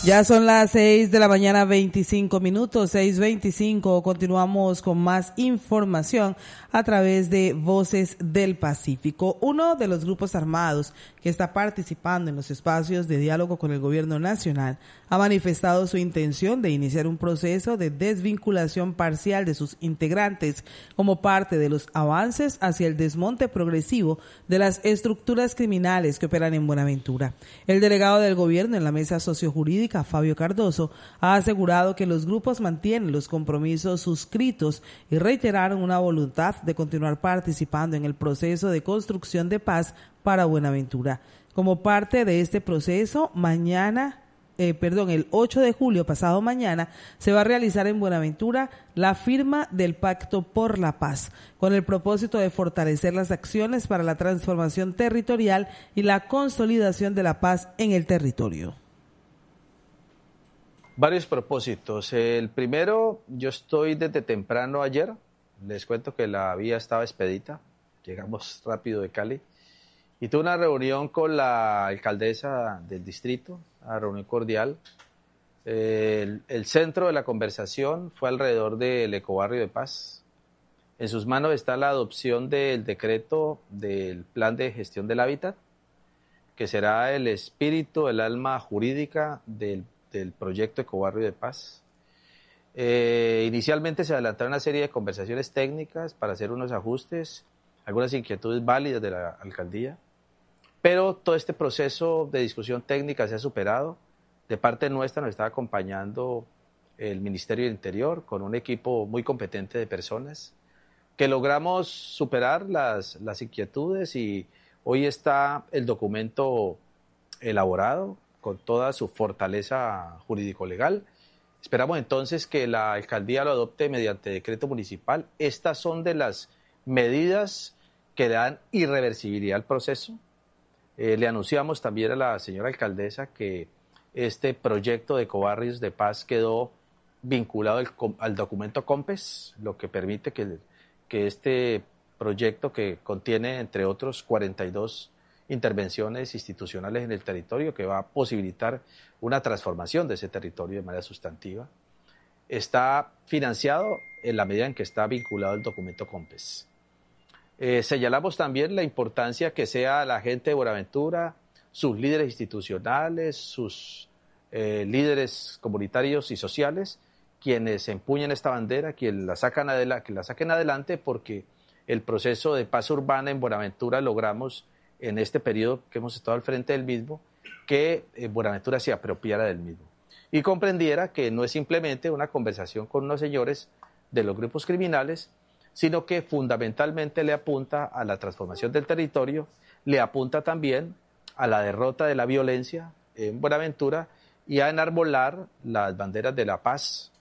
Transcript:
Ya son las 6 de la mañana, 25 minutos, 6:25. Continuamos con más información a través de Voces del Pacífico. Uno de los grupos armados que está participando en los espacios de diálogo con el gobierno nacional ha manifestado su intención de iniciar un proceso de desvinculación parcial de sus integrantes como parte de los avances hacia el desmonte progresivo de las estructuras criminales que operan en Buenaventura. El delegado del gobierno en la mesa sociojurídica, Fabio Cardoso, ha asegurado que los grupos mantienen los compromisos suscritos y reiteraron una voluntad de continuar participando en el proceso de construcción de paz para Buenaventura. Como parte de este proceso, el 8 de julio, pasado mañana, se va a realizar en Buenaventura la firma del Pacto por la Paz, con el propósito de fortalecer las acciones para la transformación territorial y la consolidación de la paz en el territorio. Varios propósitos. El primero, yo estoy desde temprano ayer, les cuento que la vía estaba expedita, llegamos rápido de Cali, y tuve una reunión con la alcaldesa del distrito, una reunión cordial. El centro de la conversación fue alrededor del ecobarrio de paz. En sus manos está la adopción del decreto del plan de gestión del hábitat, que será el espíritu, el alma jurídica del proyecto Ecobarrio de Paz. Inicialmente se adelantaron una serie de conversaciones técnicas para hacer unos ajustes, algunas inquietudes válidas de la alcaldía, pero todo este proceso de discusión técnica se ha superado. De parte nuestra nos está acompañando el Ministerio del Interior con un equipo muy competente de personas que logramos superar las inquietudes y hoy está el documento elaborado con toda su fortaleza jurídico-legal. Esperamos entonces que la alcaldía lo adopte mediante decreto municipal. Estas son de las medidas que dan irreversibilidad al proceso. Le anunciamos también a la señora alcaldesa que este proyecto de ecobarrios de paz quedó vinculado al documento COMPES, lo que permite que este proyecto, que contiene entre otros 42 intervenciones institucionales en el territorio, que va a posibilitar una transformación de ese territorio de manera sustantiva, está financiado en la medida en que está vinculado al documento COMPES. Señalamos también la importancia que sea la gente de Buenaventura, sus líderes institucionales, sus líderes comunitarios y sociales, quienes empuñen esta bandera, que la saquen adelante, porque el proceso de paz urbana en Buenaventura logramos en este periodo que hemos estado al frente del mismo, que Buenaventura se apropiara del mismo y comprendiera que no es simplemente una conversación con unos señores de los grupos criminales, sino que fundamentalmente le apunta a la transformación del territorio, le apunta también a la derrota de la violencia en Buenaventura y a enarbolar las banderas de la paz,